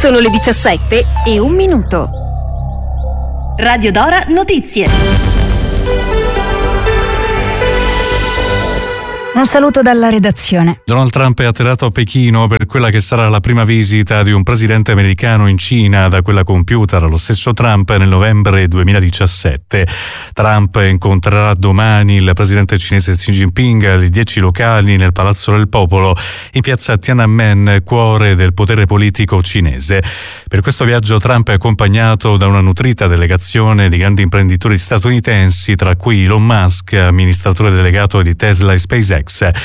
Sono le 17:01. Radio Dora Notizie. Un saluto dalla redazione. Donald Trump è atterrato a Pechino per quella che sarà la prima visita di un presidente americano in Cina da quella compiuta dallo stesso Trump nel novembre 2017. Trump incontrerà domani il presidente cinese Xi Jinping alle 10 locali nel Palazzo del Popolo in piazza Tiananmen, cuore del potere politico cinese. Per questo viaggio Trump è accompagnato da una nutrita delegazione di grandi imprenditori statunitensi, tra cui Elon Musk, amministratore delegato di Tesla e SpaceX,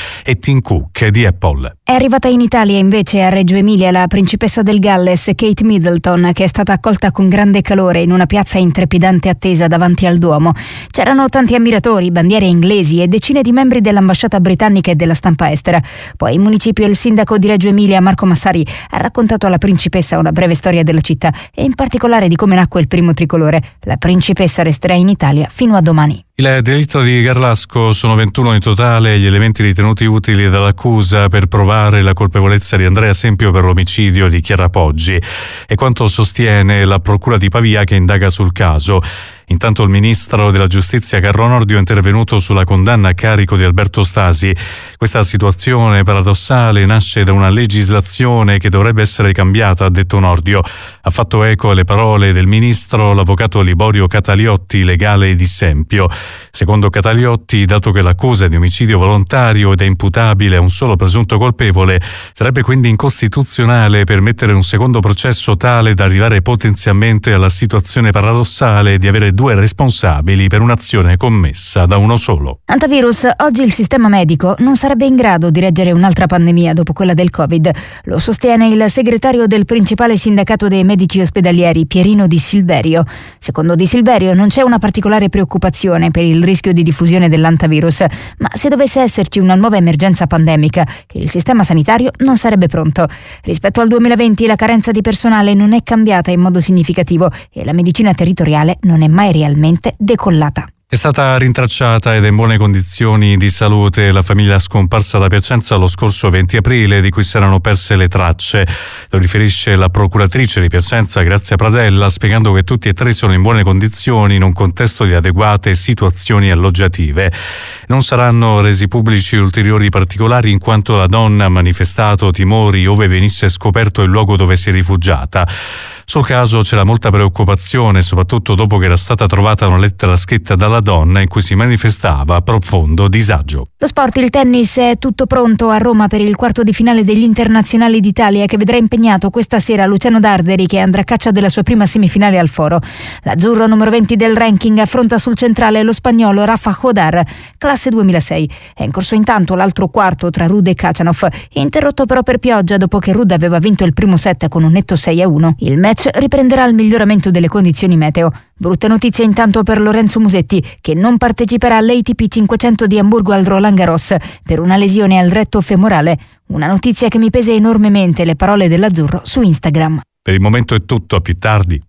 e Tim Cook di Apple. È arrivata in Italia invece a Reggio Emilia la principessa del Galles Kate Middleton, che è stata accolta con grande calore in una piazza in trepidante attesa davanti al Duomo. C'erano tanti ammiratori, bandiere inglesi e decine di membri dell'ambasciata britannica e della stampa estera. Poi in municipio il sindaco di Reggio Emilia Marco Massari ha raccontato alla principessa una breve storia della città e in particolare di come nacque il primo tricolore. La principessa resterà in Italia fino a domani. Il delitto di Garlasco: sono 21 in totale gli elementi ritenuti utili dall'accusa per provare la colpevolezza di Andrea Sempio per l'omicidio di Chiara Poggi. E quanto sostiene la procura di Pavia, che indaga sul caso. Intanto il ministro della giustizia Carlo Nordio è intervenuto sulla condanna a carico di Alberto Stasi. Questa situazione paradossale nasce da una legislazione che dovrebbe essere cambiata, ha detto Nordio. Ha fatto eco alle parole del ministro l'avvocato Liborio Cataliotti, legale di Sempio. Secondo Cataliotti, dato che l'accusa di omicidio volontario ed è imputabile a un solo presunto colpevole, sarebbe quindi incostituzionale permettere un secondo processo tale da arrivare potenzialmente alla situazione paradossale di avere due responsabili per un'azione commessa da uno solo. Antivirus: oggi il sistema medico non sarebbe in grado di reggere un'altra pandemia dopo quella del Covid. Lo sostiene il segretario del principale sindacato dei medici ospedalieri, Pierino Di Silverio. Secondo Di Silverio non c'è una particolare preoccupazione per il rischio di diffusione dell'antivirus, ma se dovesse esserci una nuova emergenza pandemica, il sistema sanitario non sarebbe pronto. Rispetto al 2020 la carenza di personale non è cambiata in modo significativo e la medicina territoriale non è mai realmente decollata. È stata rintracciata ed è in buone condizioni di salute la famiglia scomparsa da Piacenza lo scorso 20 aprile, di cui si erano perse le tracce. Lo riferisce la procuratrice di Piacenza, Grazia Pradella, spiegando che tutti e tre sono in buone condizioni in un contesto di adeguate situazioni alloggiative. Non saranno resi pubblici ulteriori particolari in quanto la donna ha manifestato timori ove venisse scoperto il luogo dove si è rifugiata. Sul caso c'era molta preoccupazione, soprattutto dopo che era stata trovata una lettera scritta dalla donna in cui si manifestava profondo disagio. Lo sport: il tennis è tutto pronto a Roma per il quarto di finale degli internazionali d'Italia, che vedrà impegnato questa sera Luciano Darderi, che andrà a caccia della sua prima semifinale al Foro. L'azzurro, numero 20 del ranking, affronta sul centrale lo spagnolo Rafa Jodar, classe 2006. È in corso intanto l'altro quarto tra Ruud e Khachanov, interrotto però per pioggia dopo che Ruud aveva vinto il primo set con un netto 6-1. Il match riprenderà il miglioramento delle condizioni meteo. Brutta notizia intanto per Lorenzo Musetti, che non parteciperà all'ATP 500 di Amburgo al Roland Garros per una lesione al retto femorale. Una notizia che mi pesa enormemente, le parole dell'azzurro su Instagram. Per il momento è tutto, a più tardi.